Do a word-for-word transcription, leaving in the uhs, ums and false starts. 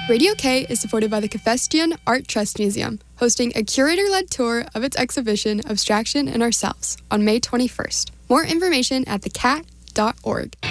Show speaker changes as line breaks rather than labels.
Radio K is supported by the Kefestian Art Trust Museum, hosting a curator-led tour of its exhibition Abstraction and Ourselves on May twenty-first. More information at the cat dot org.